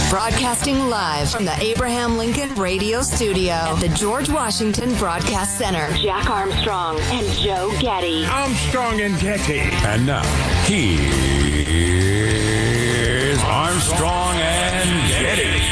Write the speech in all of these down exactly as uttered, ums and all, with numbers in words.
Broadcasting live from the Abraham Lincoln Radio Studio at the George Washington Broadcast Center. Jack Armstrong and Joe Getty. Armstrong and Getty. And now, here's Armstrong and Getty.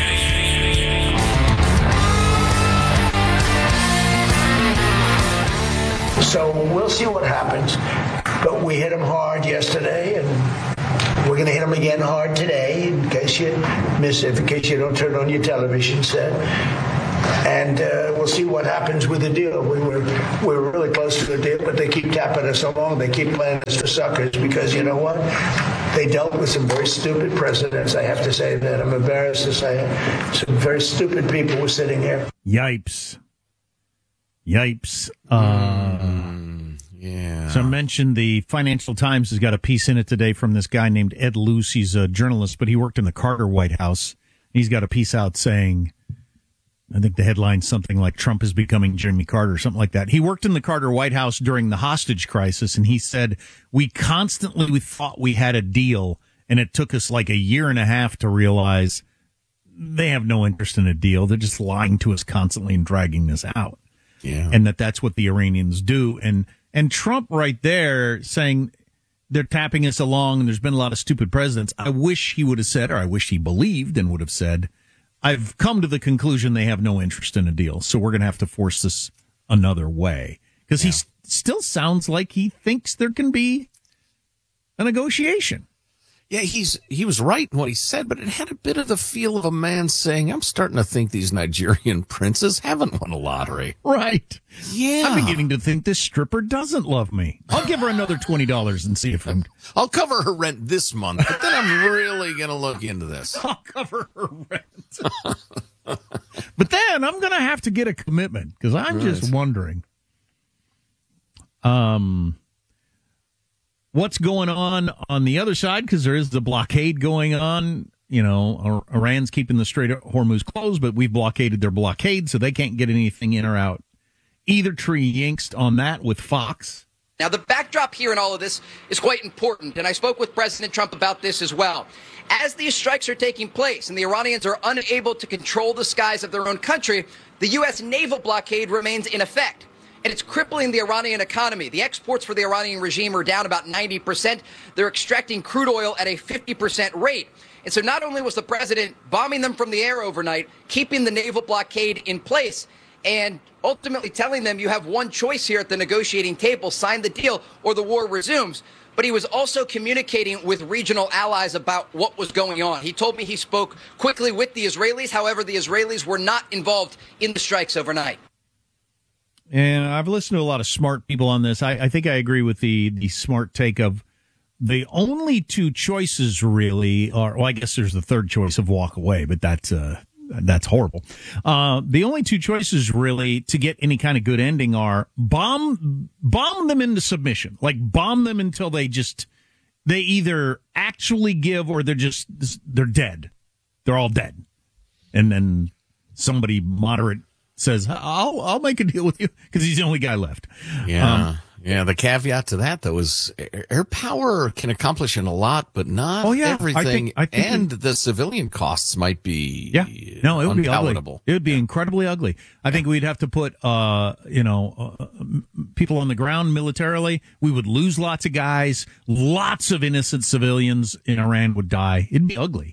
So we'll see what happens. But we hit him hard yesterday, and we're going to hit him again hard today, in case you miss it, in case you don't turn on your television set. And uh, we'll see what happens with the deal. We were we were really close to the deal, but they keep tapping us along. They keep playing us for suckers because, you know what? They dealt with some very stupid presidents. I have to say that. I'm embarrassed to say it. Some very stupid people were sitting here. Yipes. Yipes. Uh, mm, yeah. So I mentioned the Financial Times has got a piece in it today from this guy named Ed Luce. He's a journalist, but he worked in the Carter White House. He's got a piece out saying, I think the headline's something like Trump is becoming Jimmy Carter, something like that. He worked in the Carter White House during the hostage crisis, and he said, we constantly we thought we had a deal, and it took us like a year and a half to realize they have no interest in a deal. They're just lying to us constantly and dragging this out. Yeah. And that that's what the Iranians do. And and Trump right there saying they're tapping us along and there's been a lot of stupid presidents. I wish he would have said, or I wish he believed and would have said, I've come to the conclusion they have no interest in a deal. So we're going to have to force this another way. Because yeah. he s- still sounds like he thinks there can be a negotiation. Yeah, he's he was right in what he said, but it had a bit of the feel of a man saying, I'm starting to think these Nigerian princes haven't won a lottery. Right. Yeah. I'm beginning to think this stripper doesn't love me. I'll give her another twenty dollars and see if I'm... I'll cover her rent this month, but then I'm really going to look into this. I'll cover her rent. But then I'm going to have to get a commitment, because I'm right. just wondering. Um... What's going on on the other side? Because there is the blockade going on. You know, Iran's keeping the Strait of Hormuz closed, but we've blockaded their blockade, so they can't get anything in or out. Either tree yinxed on that with Fox. Now, the backdrop here in all of this is quite important, and I spoke with President Trump about this as well. As these strikes are taking place and the Iranians are unable to control the skies of their own country, the U S naval blockade remains in effect. And it's crippling the Iranian economy. The exports for the Iranian regime are down about ninety percent. They're extracting crude oil at a fifty percent rate. And so not only was the president bombing them from the air overnight, keeping the naval blockade in place, and ultimately telling them you have one choice here at the negotiating table, sign the deal or the war resumes. But he was also communicating with regional allies about what was going on. He told me he spoke quickly with the Israelis. However, the Israelis were not involved in the strikes overnight. And I've listened to a lot of smart people on this. I, I think I agree with the, the smart take of the only two choices really are, well, I guess there's the third choice of walk away, but that's, uh, that's horrible. Uh, the only two choices really to get any kind of good ending are bomb, bomb them into submission, like bomb them until they just, they either actually give or they're just, they're dead. They're all dead. And then somebody moderate says, I'll I'll make a deal with you, because he's the only guy left. Yeah. Um, yeah. The caveat to that, though, is air power can accomplish a lot, but not oh, yeah. everything. I think, I think and it, the civilian costs might be yeah. No, it would be ugly. It would be yeah. incredibly ugly. I yeah. think we'd have to put, uh, you know, uh, people on the ground militarily. We would lose lots of guys. Lots of innocent civilians in Iran would die. It'd be ugly.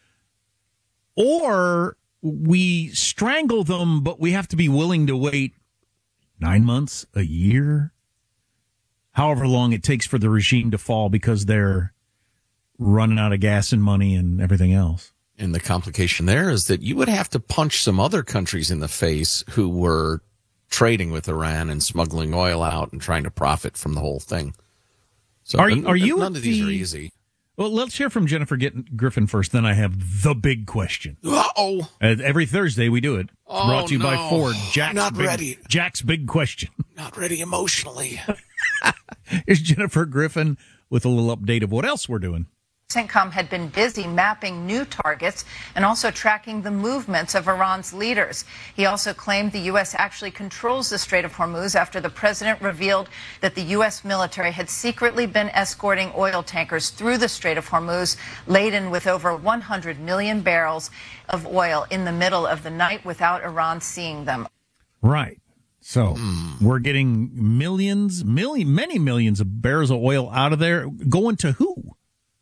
Or we strangle them, but we have to be willing to wait nine months, a year, however long it takes for the regime to fall because they're running out of gas and money and everything else. And the complication there is that you would have to punch some other countries in the face who were trading with Iran and smuggling oil out and trying to profit from the whole thing. So are, are you none of these the, are easy. Well, let's hear from Jennifer Griffin first. Then I have the big question. Uh-oh. Uh, every Thursday we do it. Oh, Brought to you no. by Ford. Jack's Not big, ready. Jack's big question. Not ready emotionally. Here's Jennifer Griffin with a little update of what else we're doing. CENTCOM had been busy mapping new targets and also tracking the movements of Iran's leaders. He also claimed the U S actually controls the Strait of Hormuz after the president revealed that the U S military had secretly been escorting oil tankers through the Strait of Hormuz laden with over one hundred million barrels of oil in the middle of the night without Iran seeing them. Right. So mm. we're getting millions, million, many millions of barrels of oil out of there. Going to who?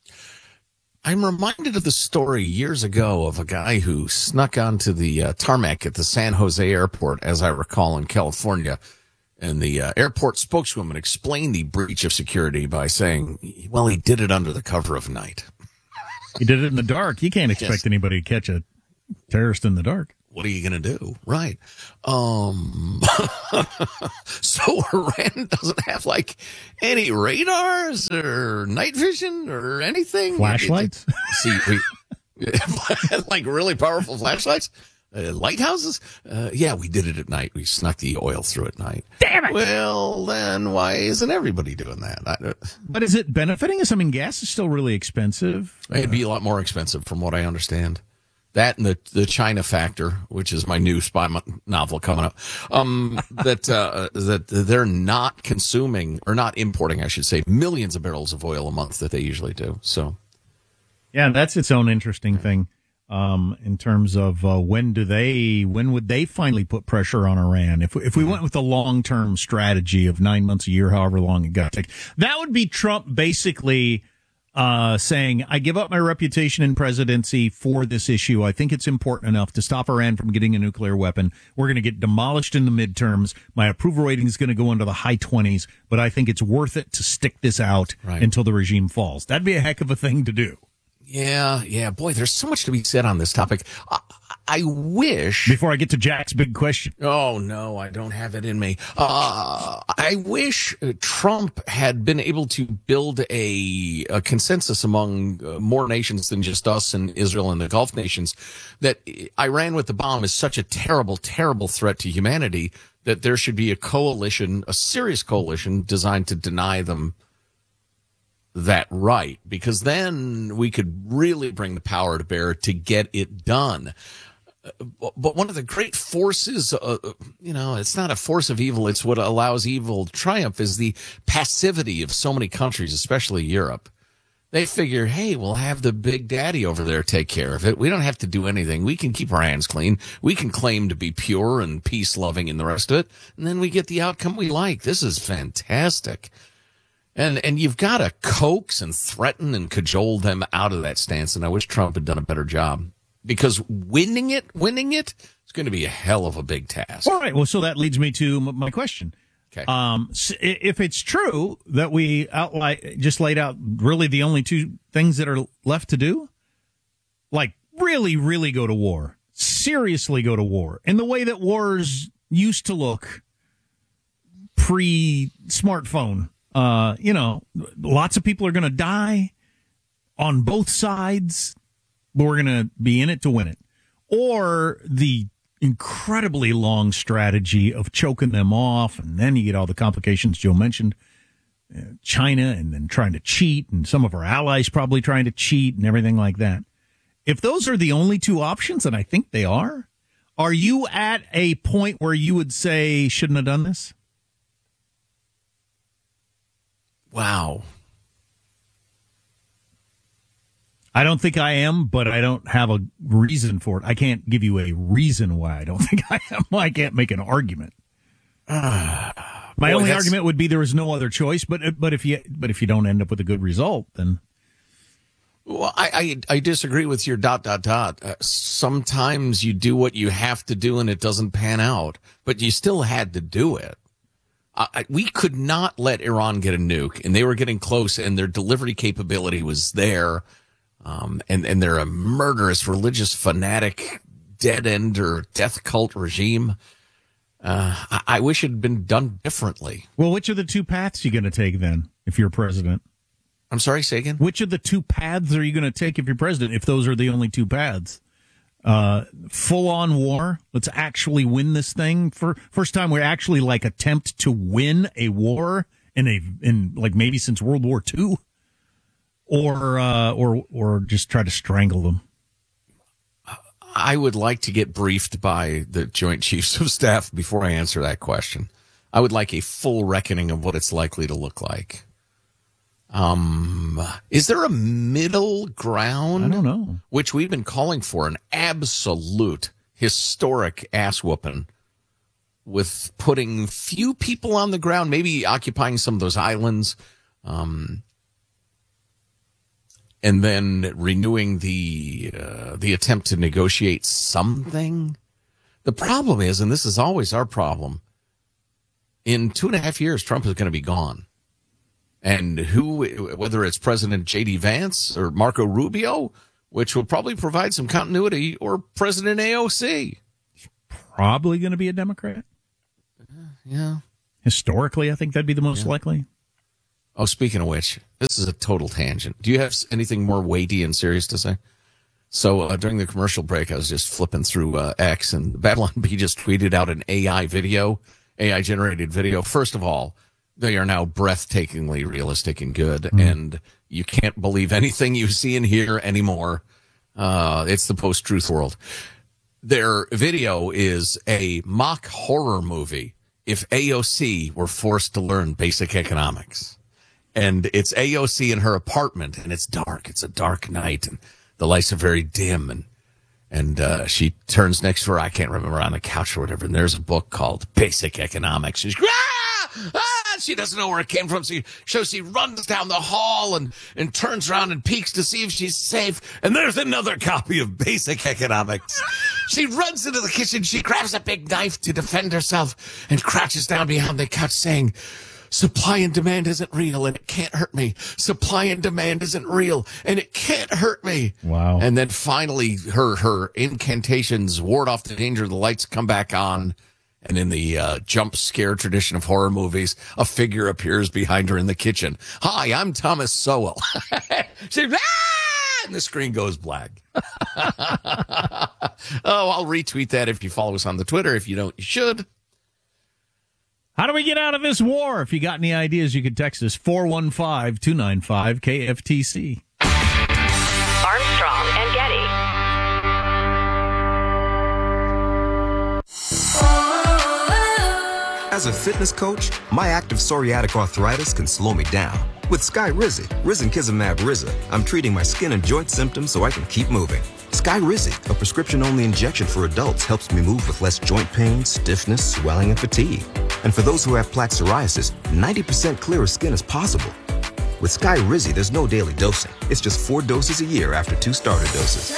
I'm reminded of the story years ago of a guy who snuck onto the uh, tarmac at the San Jose airport, as I recall, in California. And the uh, airport spokeswoman explained the breach of security by saying, well, he did it under the cover of night. He did it in the dark. You can't expect yes. anybody to catch a terrorist in the dark. What are you going to do? Right. Um, so Iran doesn't have like any radars or night vision or anything. Flashlights? See, we, like really powerful flashlights, uh, lighthouses. Uh, yeah, we did it at night. We snuck the oil through at night. Damn it. Well, then why isn't everybody doing that? I, but is it benefiting us? I mean, gas is still really expensive. It'd be a lot more expensive from what I understand. That and the the China Factor, which is my new spy novel coming up, um, that uh, that they're not consuming or not importing, I should say, millions of barrels of oil a month that they usually do. So, yeah, that's its own interesting thing um, in terms of uh, when do they when would they finally put pressure on Iran? If if we went with the long term strategy of nine months a year, however long it got to take, that would be Trump basically. Uh, saying, I give up my reputation in presidency for this issue. I think it's important enough to stop Iran from getting a nuclear weapon. We're going to get demolished in the midterms. My approval rating is going to go into the high twenties, but I think it's worth it to stick this out right. until the regime falls. That'd be a heck of a thing to do. Yeah, yeah. Boy, there's so much to be said on this topic. I, I wish... Before I get to Jack's big question. Oh, no, I don't have it in me. Uh, I wish Trump had been able to build a, a consensus among uh, more nations than just us and Israel and the Gulf nations that Iran with the bomb is such a terrible, terrible threat to humanity that there should be a coalition, a serious coalition designed to deny them that right, because then we could really bring the power to bear to get it done. But one of the great forces, uh, you know, it's not a force of evil, it's what allows evil to triumph, is the passivity of so many countries, especially Europe. They figure, hey, we'll have the big daddy over there take care of it. We don't have to do anything. We can keep our hands clean. We can claim to be pure and peace-loving and the rest of it, and then we get the outcome we like. This is fantastic. And and you've got to coax and threaten and cajole them out of that stance. And I wish Trump had done a better job, because winning it, winning it is going to be a hell of a big task. All right. Well, so that leads me to my question. Okay. Um, if it's true that we outline, just laid out really the only two things that are left to do, like really, really go to war, seriously go to war in the way that wars used to look pre-smartphone. Uh, you know, lots of people are going to die on both sides, but we're going to be in it to win it. Or the incredibly long strategy of choking them off, and then you get all the complications Joe mentioned, uh, China, and then trying to cheat, and some of our allies probably trying to cheat and everything like that. If those are the only two options, and I think they are, are you at a point where you would say, shouldn't have done this? Wow. I don't think I am, but I don't have a reason for it. I can't give you a reason why I don't think I am. I can't make an argument. Uh, My boy, only that's... argument would be there is no other choice. But but if you but if you don't end up with a good result, then well, I I, I disagree with your dot dot dot. Uh, sometimes you do what you have to do, and it doesn't pan out, but you still had to do it. I, we could not let Iran get a nuke, and they were getting close, and their delivery capability was there, um, and, and they're a murderous, religious, fanatic, dead-end or death cult regime. Uh, I, I wish it had been done differently. Well, which of the two paths are you going to take, then, if you're president? I'm sorry, say again? Which of the two paths are you going to take if you're president, if those are the only two paths? Uh, full-on war. Let's actually win this thing. For first time, we actually like attempt to win a war in a in like maybe since World War Two. or uh, or or just try to strangle them? I would like to get briefed by the Joint Chiefs of Staff before I answer that question. I would like a full reckoning of what it's likely to look like. Um, is there a middle ground? I don't know. Which we've been calling for, an absolute historic ass whooping with putting few people on the ground, maybe occupying some of those islands, um, and then renewing the uh, the attempt to negotiate something. The problem is, and this is always our problem, in two and a half years, Trump is going to be gone. And who, whether it's President J D Vance or Marco Rubio, which will probably provide some continuity, or President A O C. Probably going to be a Democrat. Uh, yeah. Historically, I think that'd be the most yeah. likely. Oh, speaking of which, this is a total tangent. Do you have anything more weighty and serious to say? So uh, during the commercial break, I was just flipping through uh, X, and Babylon B just tweeted out an A I video, A I-generated video. First of all, they are now breathtakingly realistic and good, mm. and you can't believe anything you see and hear anymore. Uh, it's the post-truth world. Their video is a mock horror movie if A O C were forced to learn basic economics. And it's A O C in her apartment, and it's dark. It's a dark night, and the lights are very dim, and and uh, she turns next to her, I can't remember, on the couch or whatever, and there's a book called Basic Economics. She's, ah! Ah! She doesn't know where it came from, so she, so she runs down the hall and, and turns around and peeks to see if she's safe, and there's another copy of Basic Economics. She runs into the kitchen, she grabs a big knife to defend herself, and crouches down behind the couch saying, supply and demand isn't real, and it can't hurt me. Supply and demand isn't real, and it can't hurt me. Wow. And then finally, her her incantations ward off the danger. The lights come back on, and in the uh, jump scare tradition of horror movies, a figure appears behind her in the kitchen. Hi, I'm Thomas Sowell. She, ah! And the screen goes black. Oh, I'll retweet that if you follow us on the Twitter. If you don't, you should. How do we get out of this war? If you got any ideas, you can text us four one five, two nine five, K F T C. Armstrong and Getty. As a fitness coach, my active psoriatic arthritis can slow me down. With Skyrizi, Risankizumab Riza, I'm treating my skin and joint symptoms so I can keep moving. Skyrizi, a prescription-only injection for adults, helps me move with less joint pain, stiffness, swelling, and fatigue. And for those who have plaque psoriasis, ninety percent clearer skin is possible. With Skyrizi, there's no daily dosing. It's just four doses a year after two starter doses.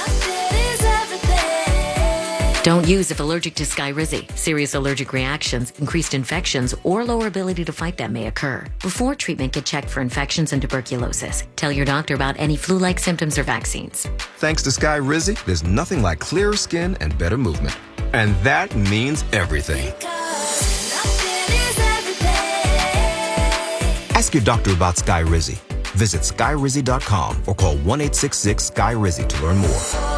Don't use if allergic to Skyrizi. Serious allergic reactions, increased infections, or lower ability to fight them may occur. Before treatment, get checked for infections and tuberculosis. Tell your doctor about any flu-like symptoms or vaccines. Thanks to Skyrizi, there's nothing like clearer skin and better movement. And that means everything. Ask your doctor about Skyrizi. Visit Skyrizi dot com or call one eight six six Skyrizi to learn more.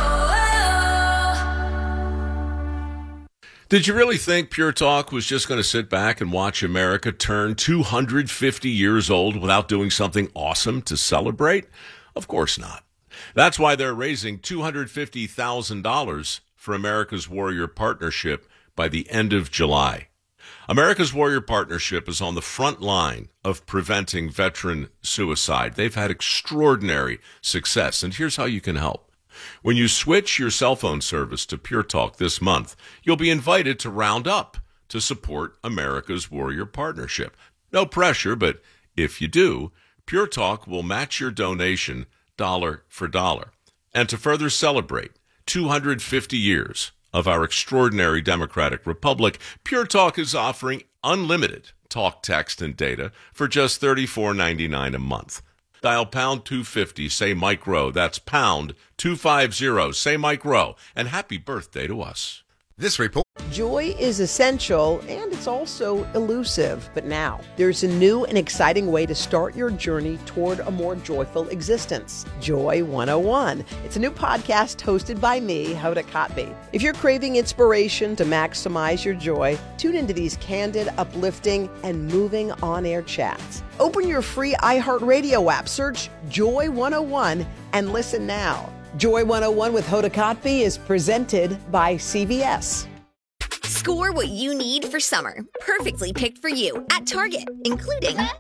Did you really think Pure Talk was just going to sit back and watch America turn two hundred fifty years old without doing something awesome to celebrate? Of course not. That's why they're raising two hundred fifty thousand dollars for America's Warrior Partnership by the end of July. America's Warrior Partnership is on the front line of preventing veteran suicide. They've had extraordinary success, and here's how you can help. When you switch your cell phone service to Pure Talk this month, you'll be invited to round up to support America's Warrior Partnership. No pressure, but if you do, Pure Talk will match your donation dollar for dollar. And to further celebrate two hundred fifty years of our extraordinary democratic republic, Pure Talk is offering unlimited talk, text, and data for just thirty-four ninety-nine a month. Dial pound two fifty, say Mike Rowe. That's pound two fifty, say Mike Rowe. And happy birthday to us. This report Joy is essential, and it's also elusive. But now, there's a new and exciting way to start your journey toward a more joyful existence. Joy one oh one. It's a new podcast hosted by me, Hoda Kotb. If you're craving inspiration to maximize your joy, tune into these candid, uplifting, and moving on-air chats. Open your free iHeartRadio app, search Joy one oh one, and listen now. Joy one oh one with Hoda Kotb is presented by C V S. Score what you need for summer. Perfectly picked for you at Target, including Up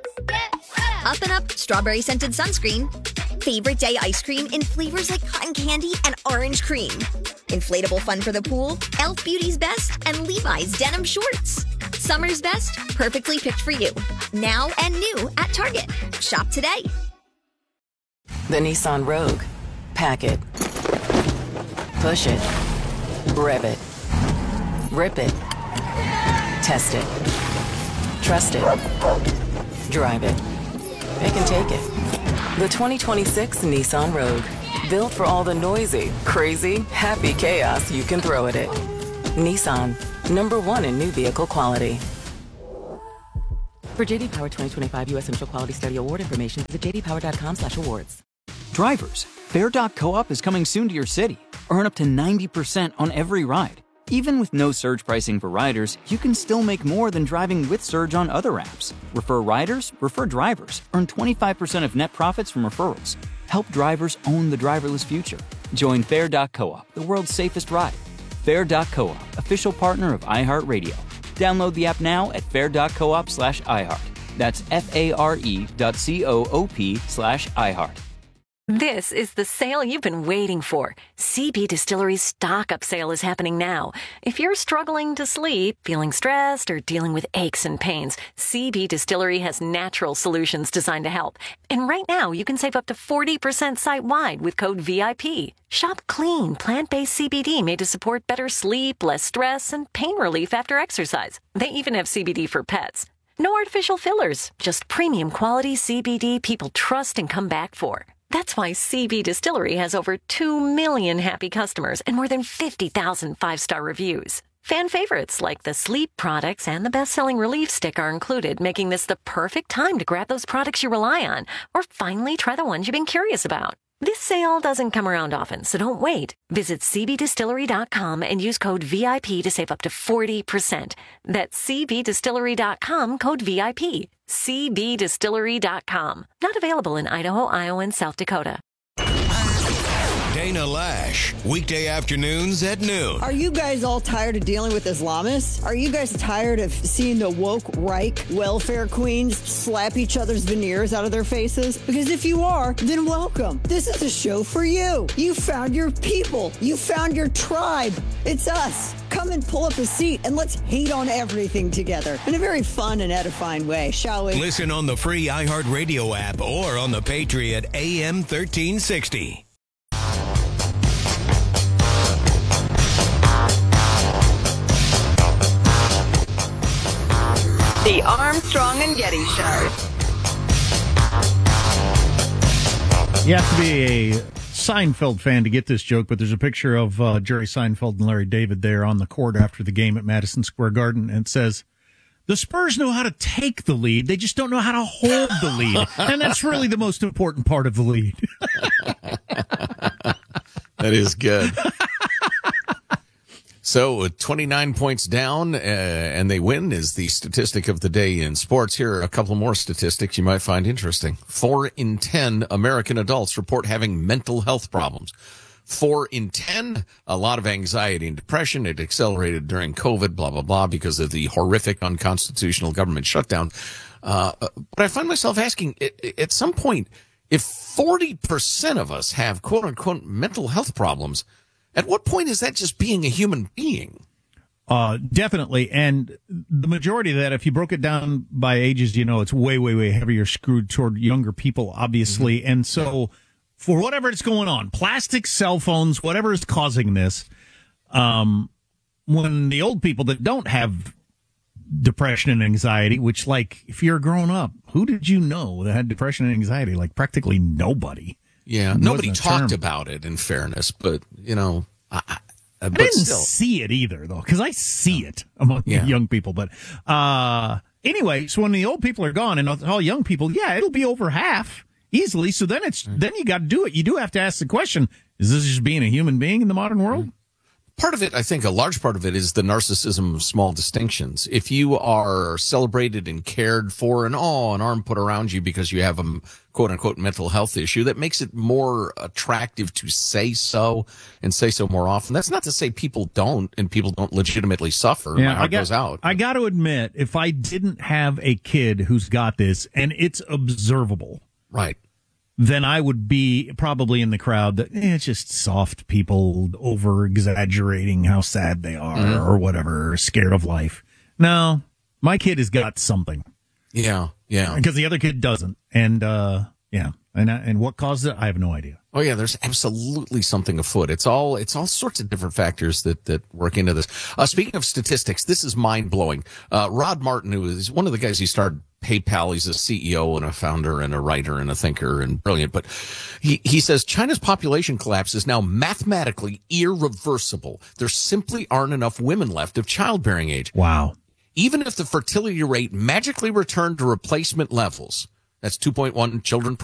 and Up Strawberry Scented Sunscreen, Favorite Day Ice Cream in flavors like cotton candy and orange cream, Inflatable Fun for the Pool, e l f Beauty's Best, and Levi's Denim Shorts. Summer's best, perfectly picked for you. Now and new at Target. Shop today. The Nissan Rogue. Pack it. Push it. Rev it. Rip it. Test it. Trust it. Drive it. It can take it. The twenty twenty-six Nissan Rogue. Built for all the noisy, crazy, happy chaos you can throw at it. Nissan. Number one in new vehicle quality. For J D Power twenty twenty-five U S Initial Quality Study Award information, visit j d power dot com slash awards. Drivers, Fair dot co-op is coming soon to your city. Earn up to ninety percent on every ride. Even with no surge pricing for riders, you can still make more than driving with Surge on other apps. Refer riders, refer drivers. Earn twenty-five percent of net profits from referrals. Help drivers own the driverless future. Join Fair dot co-op, the world's safest ride. Fair dot co-op, official partner of iHeartRadio. Download the app now at fair dot coop slash iHeart. That's F-A-R-E dot C-O-O-P slash iHeart. This is the sale you've been waiting for. C B Distillery's stock-up sale is happening now. If you're struggling to sleep, feeling stressed, or dealing with aches and pains, C B Distillery has natural solutions designed to help. And right now, you can save up to forty percent site-wide with code V I P. Shop clean, plant-based C B D made to support better sleep, less stress, and pain relief after exercise. They even have C B D for pets. No artificial fillers, just premium quality C B D people trust and come back for. That's why C B Distillery has over two million happy customers and more than fifty thousand five-star reviews. Fan favorites like the sleep products and the best-selling relief stick are included, making this the perfect time to grab those products you rely on or finally try the ones you've been curious about. This sale doesn't come around often, so don't wait. Visit c b distillery dot com and use code V I P to save up to forty percent. That's c b distillery dot com, code V I P. c b distillery dot com. Not available in Idaho, Iowa, and South Dakota. Dana Lash, weekday afternoons at noon. Are you guys all tired of dealing with Islamists? Are you guys tired of seeing the woke Reich welfare queens slap each other's veneers out of their faces? Because if you are, then welcome. This is a show for you. You found your people. You found your tribe. It's us. Come and pull up a seat and let's hate on everything together in a very fun and edifying way, shall we? Listen on the free iHeartRadio app or on the Patriot A M thirteen sixty. The Armstrong and Getty Show. You have to be a Seinfeld fan to get this joke, but there's a picture of uh, Jerry Seinfeld and Larry David there on the court after the game at Madison Square Garden, and it says, the Spurs know how to take the lead, they just don't know how to hold the lead. And that's really the most important part of the lead. That is good. So twenty-nine points down, uh, and they win is the statistic of the day in sports. Here are a couple more statistics you might find interesting. Four in ten American adults report having mental health problems. Four in ten, a lot of anxiety and depression. It accelerated during COVID, blah, blah, blah, because of the horrific unconstitutional government shutdown. Uh, but I find myself asking, at some point, if forty percent of us have quote-unquote mental health problems, at what point is that just being a human being? Uh, definitely. And the majority of that, if you broke it down by ages, you know, it's way, way, way heavier skewed toward younger people, obviously. Mm-hmm. And so for whatever is going on, plastic, cell phones, whatever is causing this, um, when the old people that don't have depression and anxiety, which, like, if you're growing up, who did you know that had depression and anxiety? Like, practically nobody. Yeah, nobody talked about it, in fairness, but, you know, I, Uh, I but didn't still. see it either, though, because I see it among Yeah. young people. But uh, anyway, so when the old people are gone and all young people, yeah, it'll be over half easily. So then it's then you got to do it. You do have to ask the question: is this just being a human being in the modern world? Part of it, I think, a large part of it is the narcissism of small distinctions. If you are celebrated and cared for and, oh, an arm put around you because you have a quote-unquote mental health issue, that makes it more attractive to say so and say so more often. That's not to say people don't and people don't legitimately suffer. My heart I got, goes out. I got to admit, if I didn't have a kid who's got this and it's observable, right, then I would be probably in the crowd that eh, it's just soft people over exaggerating how sad they are Mhm. or whatever, scared of life. No, my kid has got something. Yeah, yeah. Because the other kid doesn't. And, uh, yeah. And, and what caused it, I have no idea. Oh yeah, there's absolutely something afoot. It's all it's all sorts of different factors that that work into this. Uh, speaking of statistics, this is mind blowing. Uh, Rod Martin, who is one of the guys who started PayPal, he's a C E O and a founder and a writer and a thinker and brilliant. But he he says China's population collapse is now mathematically irreversible. There simply aren't enough women left of childbearing age. Wow. Even if the fertility rate magically returned to replacement levels, that's two point one children per